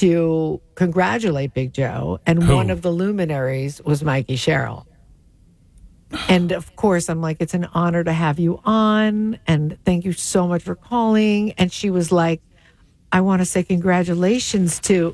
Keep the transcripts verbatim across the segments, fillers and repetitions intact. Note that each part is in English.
to congratulate Big Joe, and Who? one of the luminaries was Mikey Sherrill. And of course, I'm like, it's an honor to have you on, and thank you so much for calling. And she was like, I want to say congratulations to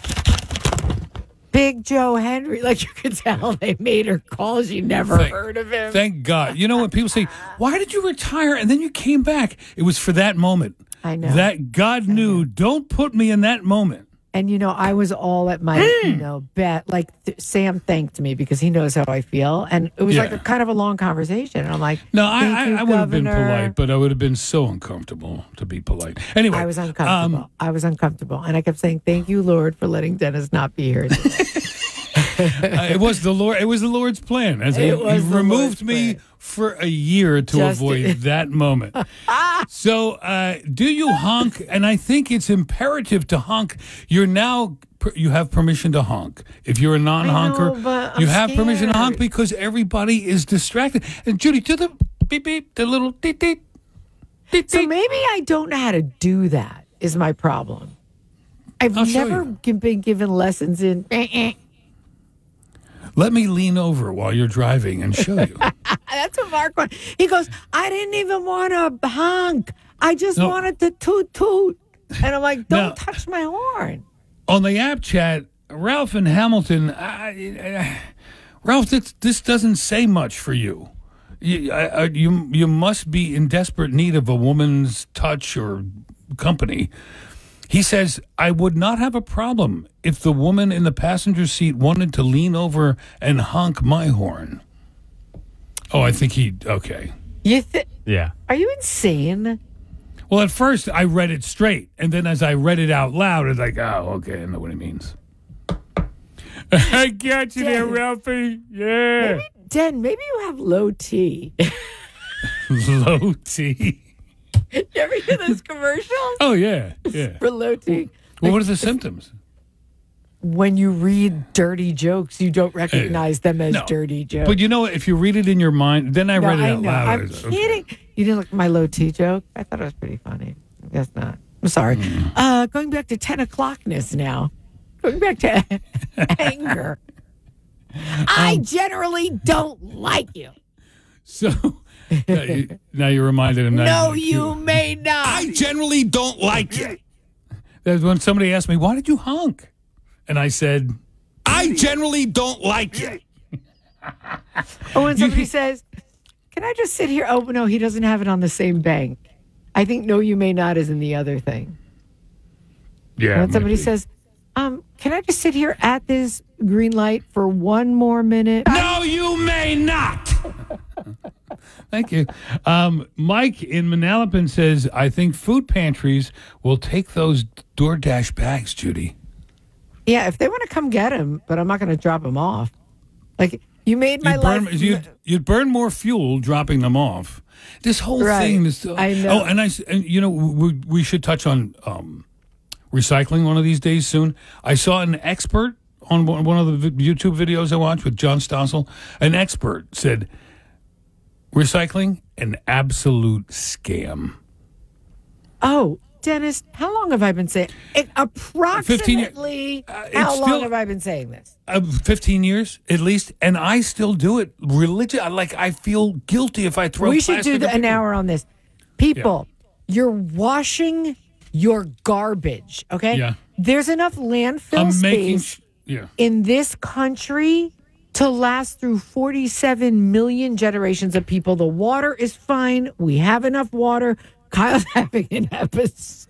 Big Joe Henry. Like, you could tell they made her call. She never Thank- heard of him. Thank God. You know what people say? Why did you retire and then you came back? It was for that moment. I know. That God knew. Don't put me in that moment. And, you know, I was all at my, you know, bet. Like, th- Sam thanked me because he knows how I feel. And it was Yeah. like a kind of a long conversation. And I'm like, No, I, "Thank I, you, I would have been Governor." polite, but I would have been so uncomfortable to be polite. Anyway, I was uncomfortable. um, I was uncomfortable. And I kept saying, thank you, Lord, for letting Dennis not be here today. uh, it was the Lord. It was the Lord's plan. As It he, was he the removed Lord's me plan. for a year to Just- avoid that moment. So, uh, do you honk? And I think it's imperative to honk. You're now. You have permission to honk. If you're a non-honker, I know, but I'm you have permission to honk scared. because everybody is distracted. And Judy, do the beep beep, the little beep beep. beep, So beep. maybe I don't know how to do that is my problem. I've I'll show never you. gi- been given lessons in. Let me lean over while you're driving and show you. That's what Mark wanted. He goes, I didn't even want to honk. I just No. wanted to toot toot. And I'm like, don't No. touch my horn. On the app chat, Ralph and Hamilton, I, I, Ralph, this, this doesn't say much for you. You, I, I, you. you must be in desperate need of a woman's touch or company. He says, I would not have a problem if the woman in the passenger seat wanted to lean over and honk my horn. Oh, I think he, okay. You th- Yeah. Are you insane? Well, at first I read it straight, and then as I read it out loud, it's like, oh, okay, I know what he means. I got you there, Dang. Ralphie. Yeah. Maybe, Den, maybe you have low T. Low T. You ever hear those commercials Oh, yeah, yeah. for low T? Well, what are the symptoms? When you read dirty jokes, you don't recognize them as No. dirty jokes. But you know what? If you read it in your mind, then I No, read it I out know. loud. I'm It's- okay. kidding. You didn't like my low T joke? I thought it was pretty funny. I guess not. I'm sorry. Uh, going back to ten o'clockness now. Going back to anger. I Um, generally don't like you. So now, you, now you're reminded him. No, that you may not. I generally don't like you. That's when somebody asked me, why did you honk? And I said, I generally don't like you. Or when somebody says, can I just sit here? Oh, no, he doesn't have it on the same bank. I think no, you may not is in the other thing. yeah. When somebody maybe. says, um, can I just sit here at this green light for one more minute? No, you may not. Thank you. Um, Mike in Manalapan says, I think food pantries will take those DoorDash bags, Judy. Yeah, if they want to come get him, but I'm not going to drop him off. Like, you made my You'd burn, life... you'd, you'd burn more fuel dropping them off. This whole Right. thing is... I know. Oh, and, I, s- and you know, we, we should touch on um, recycling one of these days soon. I saw an expert on one one of the vi- YouTube videos I watched with John Stossel. An expert said, recycling, an absolute scam. Oh, Dennis, how long have I been saying... It, approximately, Uh, it's how long still- have I been saying this? Uh, fifteen years at least, and I still do it. Religion, like I feel guilty if I throw. We should do plastic the, at an people. hour on this. People, you're washing your garbage, okay? Yeah. There's enough landfill I'm making. space Sh- yeah. in this country to last through forty-seven million generations of people. The water is fine. We have enough water. Kyle's having an episode.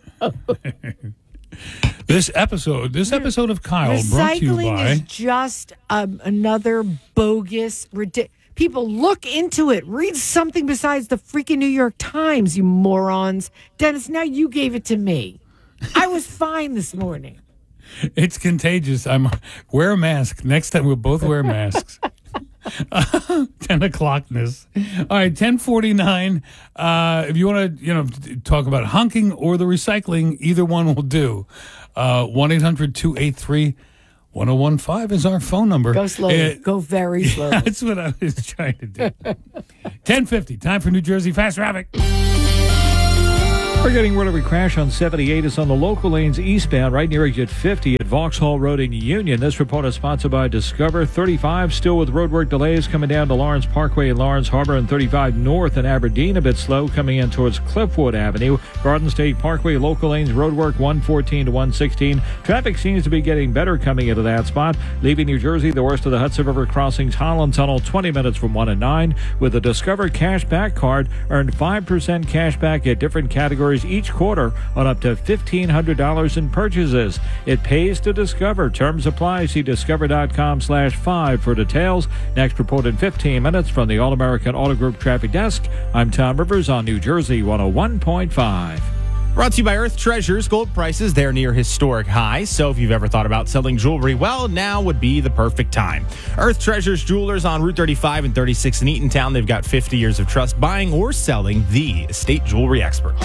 This episode, this episode of Kyle, brought to you Recycling by. is just um, another bogus, ridiculous. People, look into it. Read something besides the freaking New York Times, you morons. Dennis, now you gave it to me. I was fine this morning. It's contagious. I'm wear a mask next time. We'll both wear masks. Ten o'clockness. All right, ten forty nine. Uh, if you want to, you know, talk about honking or the recycling, either one will do. Uh, one eight hundred two eight three one zero one five is our phone number. Go slowly. Uh, Go very slowly. That's what I was trying to do. ten fifty. Time for New Jersey Fast Traffic. We're getting rid of a crash on seventy-eight. It's on the local lanes eastbound right near exit fifty at Vauxhall Road in Union. This report is sponsored by Discover. thirty-five still with roadwork delays coming down to Lawrence Parkway and Lawrence Harbor, and thirty-five north in Aberdeen a bit slow coming in towards Cliffwood Avenue. Garden State Parkway local lanes roadwork one fourteen to one sixteen. Traffic seems to be getting better coming into that spot. Leaving New Jersey, the worst of the Hudson River crossings, Holland Tunnel twenty minutes from one and nine. With the Discover cash back card, earn five percent cash back at different categories each quarter on up to fifteen hundred dollars in purchases. It pays to Discover. Terms apply. See discover.com slash five for details. Next report in fifteen minutes from the All-American Auto Group Traffic Desk. I'm Tom Rivers on New Jersey one oh one point five. Brought to you by Earth Treasures. Gold prices, they're near historic highs. So if you've ever thought about selling jewelry, well, now would be the perfect time. Earth Treasures Jewelers on Route thirty-five and thirty-six in Eatontown. They've got fifty years of trust buying or selling the estate jewelry experts.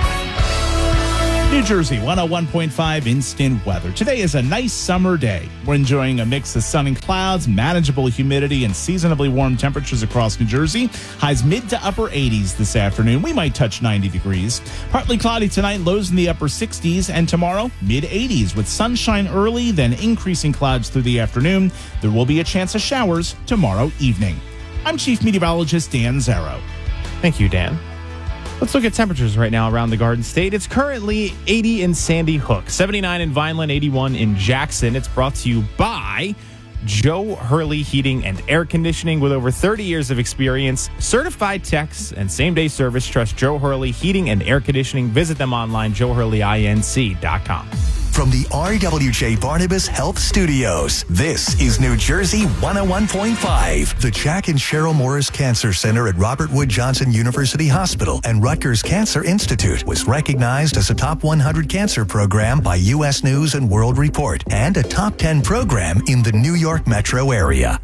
New Jersey one oh one point five instant weather. Today is a nice summer day. We're enjoying a mix of sun and clouds, manageable humidity, and seasonably warm temperatures across New Jersey. Highs mid to upper eighties this afternoon. We might touch ninety degrees. Partly cloudy tonight, lows in the upper sixties, and tomorrow, mid eighties with sunshine early, then increasing clouds through the afternoon. There will be a chance of showers tomorrow evening. I'm Chief Meteorologist Dan Zarrow. Thank you, Dan. Let's look at temperatures right now around the Garden State. It's currently eighty in Sandy Hook, seventy-nine in Vineland, eighty-one in Jackson. It's brought to you by Joe Hurley Heating and Air Conditioning. With over thirty years of experience, certified techs, and same-day service, trust Joe Hurley Heating and Air Conditioning. Visit them online, joe hurley inc dot com. From the R W J Barnabas Health Studios, this is New Jersey one oh one point five. The Jack and Cheryl Morris Cancer Center at Robert Wood Johnson University Hospital and Rutgers Cancer Institute was recognized as a top one hundred cancer program by U S News and World Report and a top ten program in the New York metro area.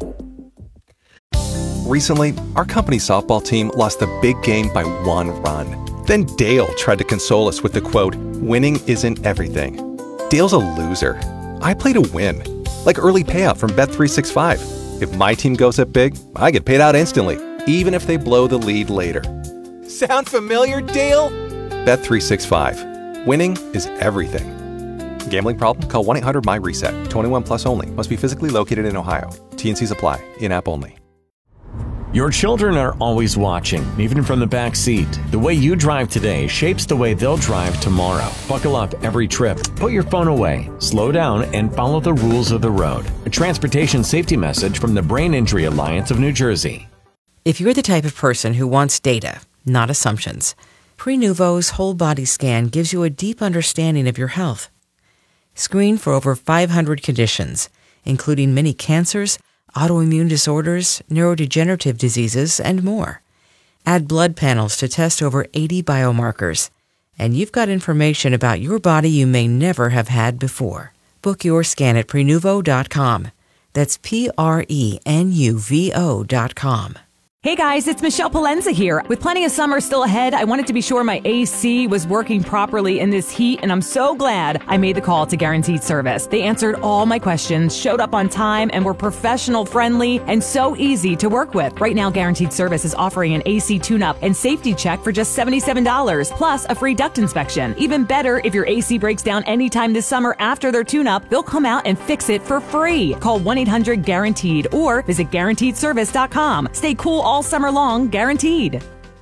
Recently, our company softball team lost the big game by one run. Then Dale tried to console us with the quote, "Winning isn't everything." Dale's a loser. I play to win. Like early payout from Bet three sixty-five. If my team goes up big, I get paid out instantly, even if they blow the lead later. Sound familiar, Dale? Bet three sixty-five. Winning is everything. Gambling problem? Call one eight hundred M Y reset. twenty-one plus only. Must be physically located in Ohio. T N Cs apply. In-app only. Your children are always watching, even from the back seat. The way you drive today shapes the way they'll drive tomorrow. Buckle up every trip. Put your phone away. Slow down and follow the rules of the road. A transportation safety message from the Brain Injury Alliance of New Jersey. If you're the type of person who wants data, not assumptions, Prenuvo's whole body scan gives you a deep understanding of your health. Screen for over five hundred conditions, including many cancers, autoimmune disorders, neurodegenerative diseases, and more. Add blood panels to test over eighty biomarkers, and you've got information about your body you may never have had before. Book your scan at prenuvo dot com. That's P R E N U V O dot com. Hey guys, it's Michelle Palenza here. With plenty of summer still ahead, I wanted to be sure my A C was working properly in this heat, and I'm so glad I made the call to Guaranteed Service. They answered all my questions, showed up on time, and were professional friendly and so easy to work with. Right now, Guaranteed Service is offering an A C tune-up and safety check for just seventy-seven dollars, plus a free duct inspection. Even better, if your A C breaks down anytime this summer after their tune-up, they'll come out and fix it for free. Call one eight hundred guaranteed or visit guaranteed service dot com. Stay cool all summer long, guaranteed.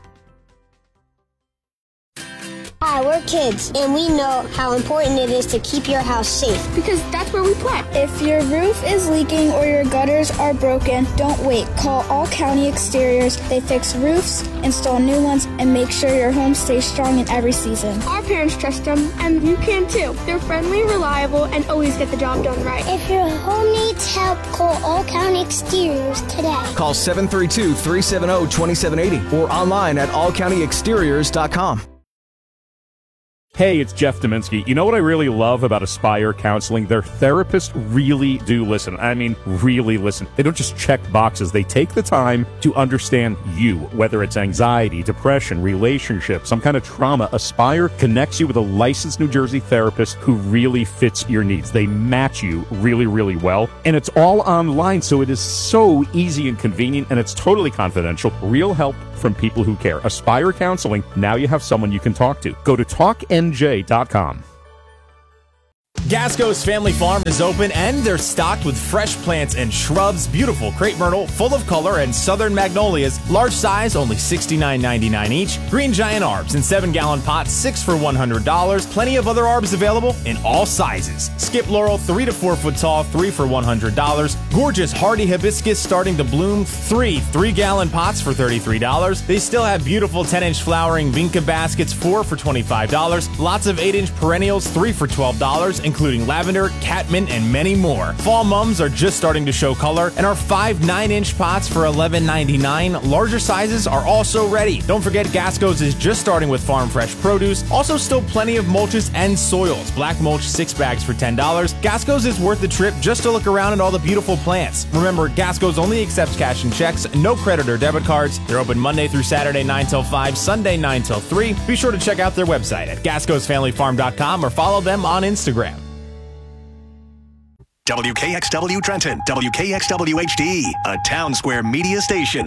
Hi, we're kids, and we know how important it is to keep your house safe. Because that's where we play. If your roof is leaking or your gutters are broken, don't wait. Call All County Exteriors. They fix roofs, install new ones, and make sure your home stays strong in every season. Our parents trust them, and you can too. They're friendly, reliable, and always get the job done right. If your home needs help, call All County Exteriors today. Call seven three two, three seven zero, two seven eight zero or online at all county exteriors dot com. Hey, it's Jeff Dominski. You know what I really love about Aspire Counseling? Their therapists really do listen. I mean, really listen. They don't just check boxes. They take the time to understand you, whether it's anxiety, depression, relationship, some kind of trauma. Aspire connects you with a licensed New Jersey therapist who really fits your needs. They match you really, really well. And it's all online, so it is so easy and convenient, and it's totally confidential. Real help from people who care. Aspire Counseling. Now you have someone you can talk to. Go to talk n j dot com. Gasco's Family Farm is open and they're stocked with fresh plants and shrubs, beautiful crepe myrtle, full of color, and southern magnolias, large size, only sixty-nine ninety-nine each. Green giant arbs in seven gallon pots, six for one hundred dollars. Plenty of other arbs available in all sizes. Skip laurel, three to four foot tall, three for one hundred dollars. Gorgeous hardy hibiscus starting to bloom, three three gallon pots for thirty-three dollars. They still have beautiful ten inch flowering vinca baskets, four for twenty-five dollars. Lots of eight inch perennials, three for twelve dollars, including lavender, catmint, and many more. Fall mums are just starting to show color, and our five nine inch pots for eleven ninety-nine. Larger sizes are also ready. Don't forget, Gasco's is just starting with farm fresh produce. Also, still plenty of mulches and soils. Black mulch, six bags for ten dollars. Gasco's is worth the trip just to look around at all the beautiful plants. Remember, Gasco's only accepts cash and checks, no credit or debit cards. They're open Monday through Saturday, nine till five, Sunday, nine till three. Be sure to check out their website at gascos family farm dot com or follow them on Instagram. W K X W Trenton, W K X W H D, a Town Square media station.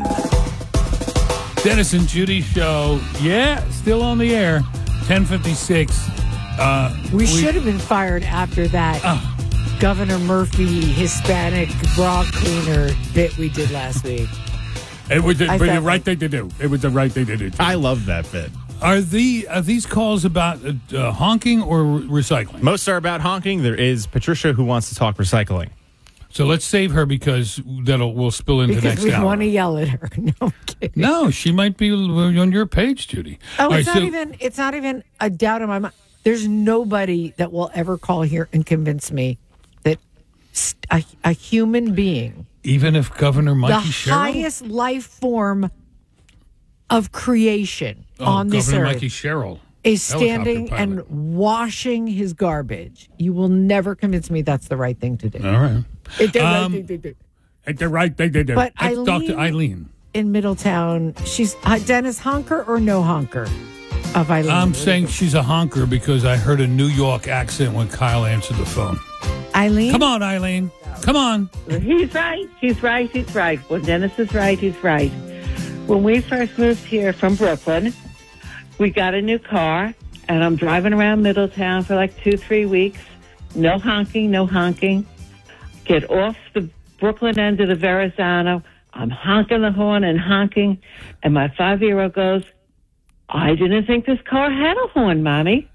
Dennis and Judy show, yeah, still on the air, ten fifty-six. Uh, we, we should have been fired after that uh, Governor Murphy Hispanic bra cleaner bit we did last week. It was the, I the felt right like- thing to do. It was the right thing to do. I love that bit. Are the are these calls about uh, uh, honking or re- recycling? Most are about honking. There is Patricia who wants to talk recycling. So let's save her because that'll will spill into Because next we hour. want to yell at her. No, I'm kidding. No, she might be on your page, Judy. Oh, All it's right, not so- even. It's not even a doubt in my mind. There's nobody that will ever call here and convince me that st- a, a human being, even if Governor Mikey the Sherrill, highest life form of creation oh, on this Governor earth, Mikey Sherrill is helicopter standing pilot. and washing his garbage. You will never convince me that's the right thing to do. All right. It's the right Um, thing to do. It's the right thing to do. But Let's talk to Eileen- Eileen. In Middletown, she's uh, Dennis honker or no honker of Eileen. I'm saying she's a honker because I heard a New York accent when Kyle answered the phone. Eileen, Come on, Eileen. Come on. He's right. He's right. He's right. When Dennis is right, he's right. When we first moved here from Brooklyn, we got a new car, and I'm driving around Middletown for like two, three weeks. No honking, no honking. Get off the Brooklyn end of the Verrazano. I'm honking the horn and honking, and my five-year-old goes, I didn't think this car had a horn, Mommy.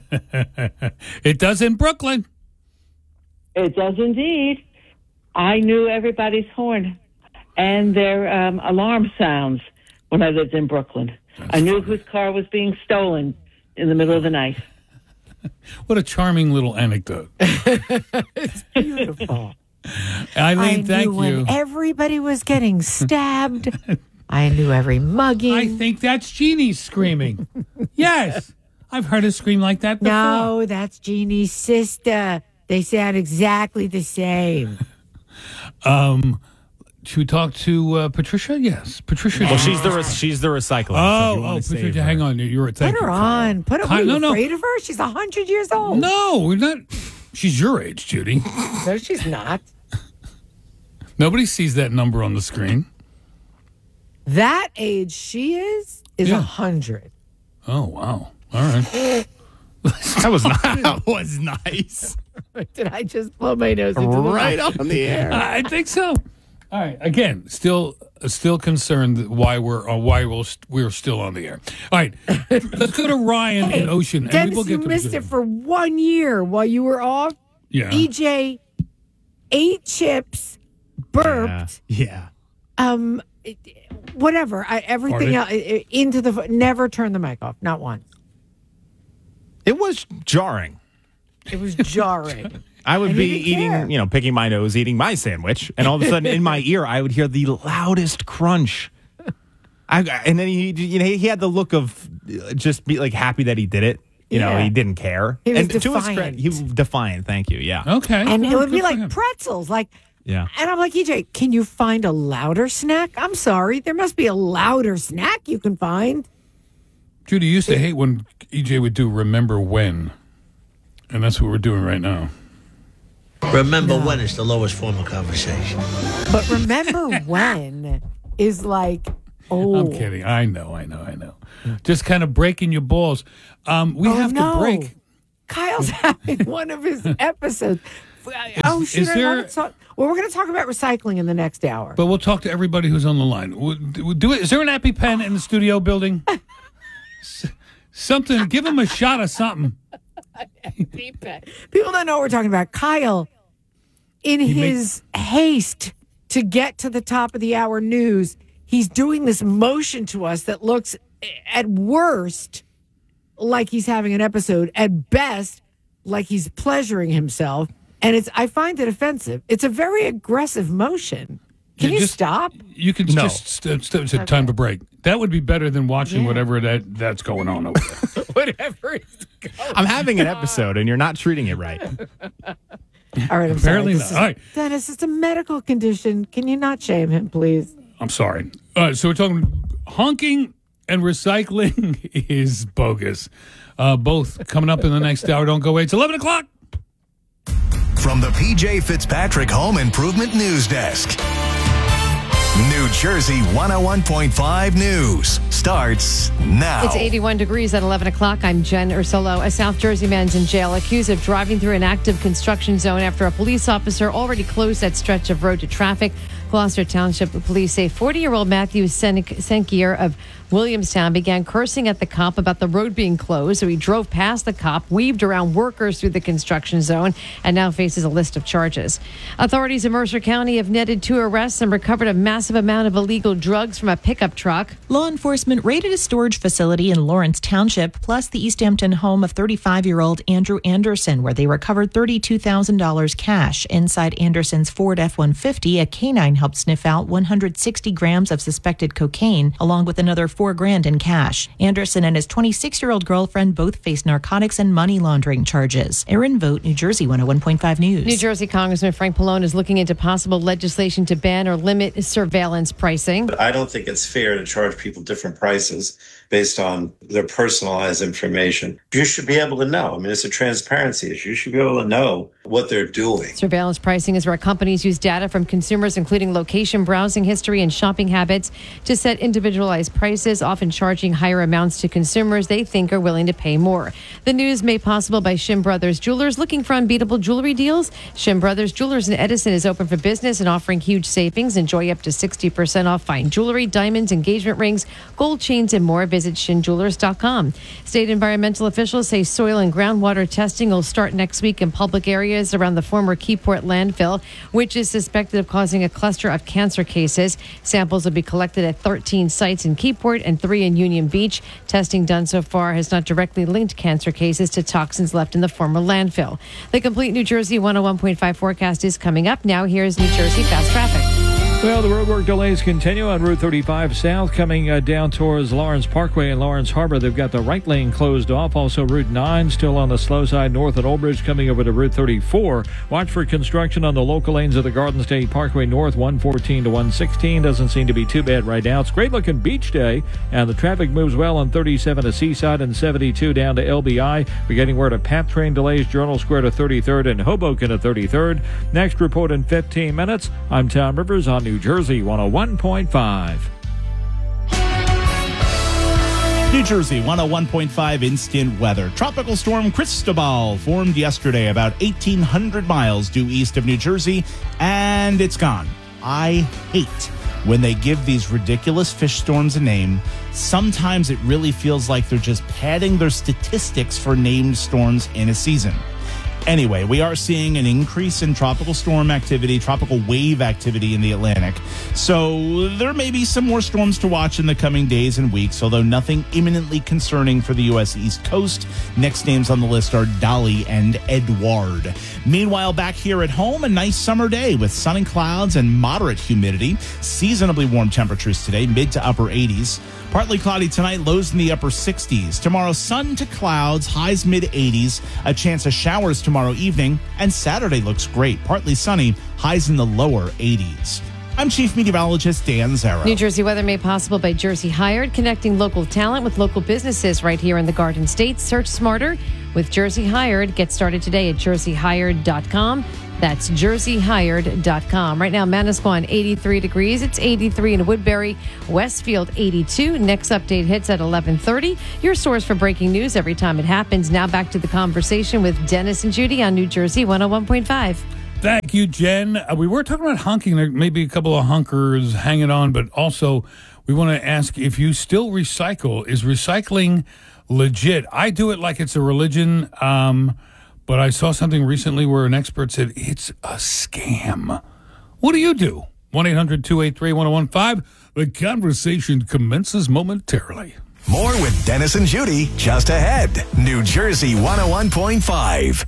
It does in Brooklyn. It does indeed. I knew everybody's horn and their um, alarm sounds when I lived in Brooklyn. I knew whose car was being stolen in the middle of the night. What a charming little anecdote. it's beautiful. Eileen, I thank knew you. when everybody was getting stabbed. I knew every mugging. I think that's Jeannie screaming. Yes. I've heard her scream like that before. No, that's Jeannie's sister. They sound exactly the same. Um, should we talk to uh, Patricia? Yes, Patricia. Well, she's the re- she's the recycler. so if Oh, you wanna oh, save Patricia, her. hang on. You're Put thank her you, on. Put her. Kyle, Are you no, no. afraid of her? She's a hundred years old. No, we're not. She's your age, Judy. No, she's not. Nobody sees that number on the screen. That age she is is a Yeah. hundred. Oh, wow. All right. That was not, that was nice. Did I just blow my nose into the Right mic? on the air. I think so. All right. Again, still, still concerned why we're uh, why we'll, we're still on the air. All right. Let's go to Ryan in Ocean, and we Dennis, will get you to missed it for one year while you were off. Yeah. E J ate chips, burped, Yeah. um, it- whatever. I, everything Farted? else, i- i- into the never turn the mic off, not once. It was jarring. It was jarring. I would And be he didn't eating, care. you know, picking my nose, eating my sandwich, and all of a sudden in my ear, I would hear the loudest crunch. I, and then he, you know, he had the look of uh, just be like happy that he did it. You know, Yeah. he didn't care. He was and to his defiant. credit, he was defiant. Thank you. Yeah. Okay. And it Well, would be good for like him. pretzels. Like, Yeah. and I'm like, E J, can you find a louder snack? I'm sorry. There must be a louder snack you can find. Judy used to hate when E J would do Remember When. And that's what we're doing right now. Remember when is the lowest form of conversation. But remember when is like, oh. I'm kidding. I know, I know, I know. Just kind of breaking your balls. Um, we Oh, have no. to break. Kyle's having one of his episodes. Oh, shoot. is I there- wanna talk- well, we're going to talk about recycling in the next hour. But we'll talk to everybody who's on the line. We'll, we'll do it. Is there an EpiPen in the studio building? S- something. Give him a shot of something. People don't know what we're talking about. Kyle, in He his haste to get to the top of the hour news, he's doing this motion to us that looks, at worst, like he's having an episode, at best, like he's pleasuring himself. And it's I find it offensive. It's a very aggressive motion. Can Yeah, you just- stop? You can No. just st- st- st- time to break. That would be better than watching Yeah. whatever that that's going on over there. Whatever is going I'm having an episode, and you're not treating it right. All right, I'm Apparently sorry. This not. is- All right. Dennis, it's a medical condition. Can you not shame him, please? I'm sorry. All right, so we're talking honking and recycling is bogus. Uh, both coming up in the next hour. Don't go away. It's eleven o'clock. From the P J Fitzpatrick Home Improvement News Desk. New Jersey one oh one point five News starts now. It's eighty-one degrees at eleven o'clock. I'm Jen Ursulo. A South Jersey man's in jail accused of driving through an active construction zone after a police officer already closed that stretch of road to traffic. Gloucester Township police say forty-year-old Matthew Sen- Senkier of Williamstown began cursing at the cop about the road being closed, so he drove past the cop, weaved around workers through the construction zone, and now faces a list of charges. Authorities in Mercer County have netted two arrests and recovered a massive amount of illegal drugs from a pickup truck. Law enforcement raided a storage facility in Lawrence Township, plus the East Hampton home of thirty-five-year-old Andrew Anderson, where they recovered thirty-two thousand dollars cash. Inside Anderson's Ford F one fifty, a canine helped sniff out one hundred sixty grams of suspected cocaine, along with another four grand in cash. Anderson and his twenty-six-year-old girlfriend both face narcotics and money laundering charges. Erin Vogt, New Jersey one oh one point five News. New Jersey Congressman Frank Pallone is looking into possible legislation to ban or limit surveillance pricing. But I don't think it's fair to charge people different prices based on their personalized information. You should be able to know. I mean, it's a transparency issue. You should be able to know what they're doing. Surveillance pricing is where companies use data from consumers, including location, browsing history, and shopping habits, to set individualized prices, often charging higher amounts to consumers they think are willing to pay more. The news made possible by Shim Brothers Jewelers. Looking for unbeatable jewelry deals? Shim Brothers Jewelers in Edison is open for business and offering huge savings. Enjoy up to sixty percent off fine jewelry, diamonds, engagement rings, gold chains, and more. Visit shin jewelers dot com. State environmental officials say soil and groundwater testing will start next week in public areas around the former Keyport landfill, which is suspected of causing a cluster of cancer cases. Samples will be collected at thirteen sites in Keyport and three in Union Beach. Testing done so far has not directly linked cancer cases to toxins left in the former landfill. The complete New Jersey one oh one point five forecast is coming up. Now here's New Jersey Fast Traffic. Well, the roadwork delays continue on Route thirty-five South coming uh, down towards Lawrence Parkway and Lawrence Harbor. They've got the right lane closed off. Also, Route nine still on the slow side north at Old Bridge coming over to Route thirty-four. Watch for construction on the local lanes of the Garden State Parkway North, one fourteen to one sixteen. Doesn't seem to be too bad right now. It's a great-looking beach day, and the traffic moves well on thirty-seven to Seaside and seventy-two down to L B I. We're getting word of PATH train delays, Journal Square to thirty-third and Hoboken to thirty-third. Next report in fifteen minutes. I'm Tom Rivers on New Jersey one oh one point five. New Jersey one oh one point five instant weather. Tropical storm Cristobal formed yesterday about eighteen hundred miles due east of New Jersey, and it's gone. I hate when they give these ridiculous fish storms a name. Sometimes it really feels like they're just padding their statistics for named storms in a season. Anyway, we are seeing an increase in tropical storm activity, tropical wave activity in the Atlantic. So there may be some more storms to watch in the coming days and weeks, although nothing imminently concerning for the U S East Coast. Next names on the list are Dolly and Edward. Meanwhile, back here at home, a nice summer day with sunny clouds and moderate humidity. Seasonably warm temperatures today, mid to upper eighties. Partly cloudy tonight, lows in the upper sixties. Tomorrow, sun to clouds, highs mid eighties. A chance of showers tomorrow evening. And Saturday looks great. Partly sunny, highs in the lower eighties. I'm Chief Meteorologist Dan Zarrow. New Jersey weather made possible by Jersey Hired, connecting local talent with local businesses right here in the Garden State. Search smarter with Jersey Hired. Get started today at jersey hired dot com. That's jersey hired dot com. Right now, Manasquan, eighty-three degrees. It's eighty-three in Woodbury. Westfield, eighty-two. Next update hits at eleven thirty. Your source for breaking news every time it happens. Now back to the conversation with Dennis and Judy on New Jersey one oh one point five. Thank you, Jen. Uh, we were talking about hunking. There may be a couple of hunkers hanging on, but also we want to ask if you still recycle. Is recycling legit? I do it like it's a religion, um, but I saw something recently where an expert said it's a scam. What do you do? one eight hundred two eight three one oh one five. The conversation commences momentarily. More with Dennis and Judy just ahead. New Jersey one oh one point five.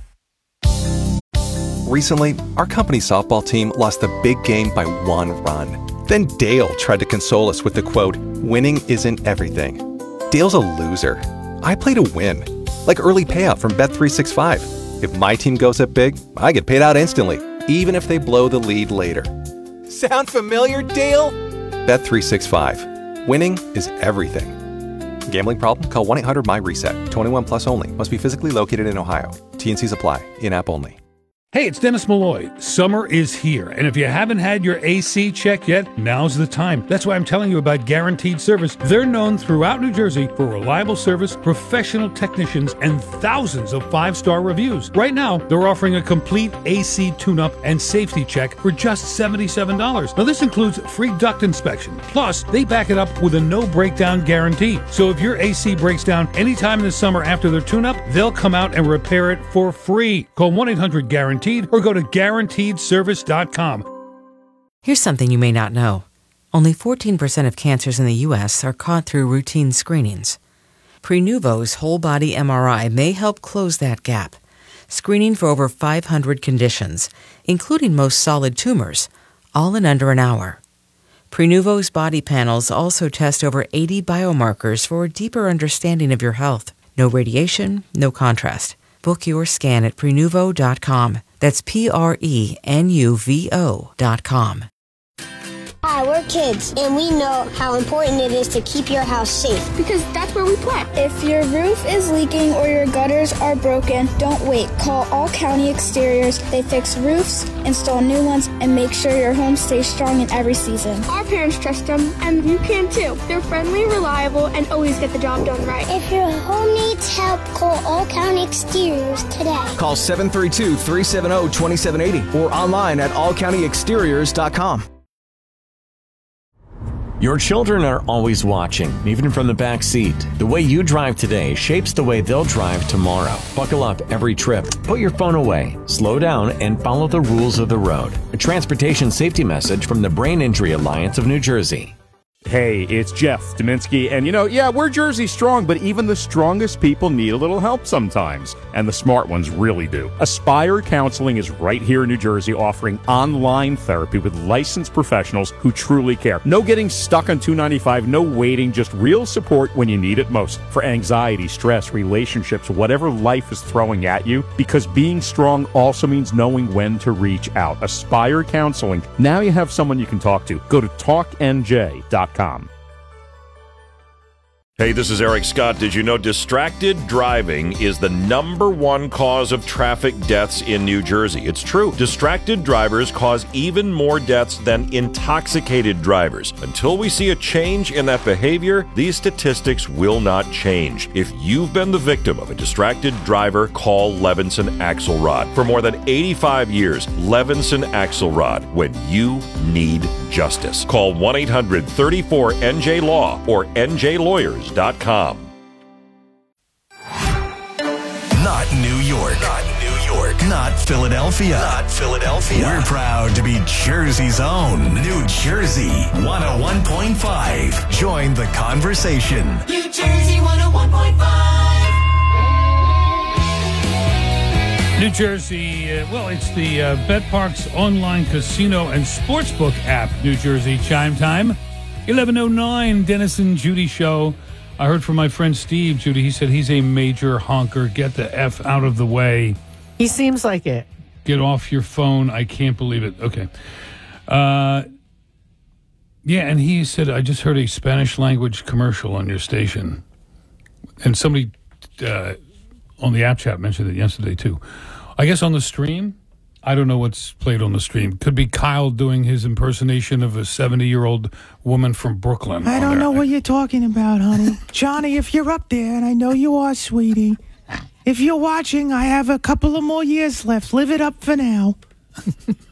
Recently, our company softball team lost the big game by one run. Then Dale tried to console us with the quote, "Winning isn't everything." Dale's a loser. I play to win. Like early payout from Bet three sixty-five. If my team goes up big, I get paid out instantly, even if they blow the lead later. Sound familiar, Dale? Bet three sixty-five. Winning is everything. Gambling problem? Call one eight hundred my reset. twenty-one plus only. Must be physically located in Ohio. T and C's apply. In-app only. Hey, it's Dennis Malloy. Summer is here, and if you haven't had your A C checked yet, now's the time. That's why I'm telling you about Guaranteed Service. They're known throughout New Jersey for reliable service, professional technicians, and thousands of five-star reviews. Right now, they're offering a complete A C tune-up and safety check for just seventy-seven dollars. Now, this includes free duct inspection. Plus, they back it up with a no-breakdown guarantee. So if your A C breaks down anytime in the summer after their tune-up, they'll come out and repair it for free. Call one eight hundred guaranteed or go to guaranteed service dot com. Here's something you may not know. Only fourteen percent of cancers in the U S are caught through routine screenings. Prenuvo's whole-body M R I may help close that gap, screening for over five hundred conditions, including most solid tumors, all in under an hour. Prenuvo's body panels also test over eighty biomarkers for a deeper understanding of your health. No radiation, no contrast. Book your scan at prenuvo dot com. That's P R E N U V O dot com. Hi, we're kids, and we know how important it is to keep your house safe. Because that's where we play. If your roof is leaking or your gutters are broken, don't wait. Call All County Exteriors. They fix roofs, install new ones, and make sure your home stays strong in every season. Our parents trust them, and you can too. They're friendly, reliable, and always get the job done right. If your home needs help, call All County Exteriors today. Call seven three two, three seven zero, two seven eight zero or online at all county exteriors dot com. Your children are always watching, even from the back seat. The way you drive today shapes the way they'll drive tomorrow. Buckle up every trip. Put your phone away. Slow down and follow the rules of the road. A transportation safety message from the Brain Injury Alliance of New Jersey. Hey, it's Jeff Dominski, and you know, yeah, we're Jersey strong, but even the strongest people need a little help sometimes, and the smart ones really do. Aspire Counseling is right here in New Jersey, offering online therapy with licensed professionals who truly care. No getting stuck on two ninety-five, no waiting, just real support when you need it most. For anxiety, stress, relationships, whatever life is throwing at you, because being strong also means knowing when to reach out. Aspire Counseling. Now you have someone you can talk to. Go to talk N J dot com. Hey, this is Eric Scott. Did you know distracted driving is the number one cause of traffic deaths in New Jersey? It's true. Distracted drivers cause even more deaths than intoxicated drivers. Until we see a change in that behavior, these statistics will not change. If you've been the victim of a distracted driver, call Levinson Axelrod. For more than eighty-five years, Levinson Axelrod, when you need justice. Call one eight hundred, three four, N J, L A W or N J lawyers dot com. Not New York. Not New York. Not Philadelphia. Not Philadelphia. We're proud to be Jersey's own. New Jersey one oh one point five. Join the conversation. New Jersey one oh one point five. New Jersey, uh, well, it's the uh, BetParx online casino and sportsbook app, New Jersey Chime Time. eleven oh nine, Dennis and Judy show. I heard from my friend Steve, Judy. He said he's a major honker. Get the F out of the way. He seems like it. Get off your phone. I can't believe it. Okay. Uh, yeah, and he said, I just heard a Spanish language commercial on your station. And somebody uh, on the app chat mentioned it yesterday, too. I guess on the stream, I don't know what's played on the stream. Could be Kyle doing his impersonation of a seventy-year-old woman from Brooklyn. I on don't there. know what you're talking about, honey. Johnny, if you're up there, and I know you are, sweetie, if you're watching, I have a couple of more years left. Live it up for now.